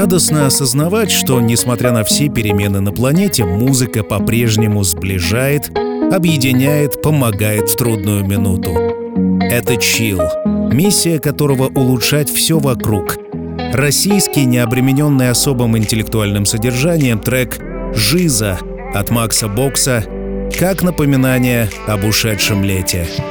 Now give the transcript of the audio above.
Радостно осознавать, что, несмотря на все перемены на планете, музыка по-прежнему сближает, объединяет, помогает в трудную минуту. Это Chill, миссия которого — улучшать все вокруг. Российский, не обремененный особым интеллектуальным содержанием, трек «Жиза» от Макса Бокса как напоминание об ушедшем лете.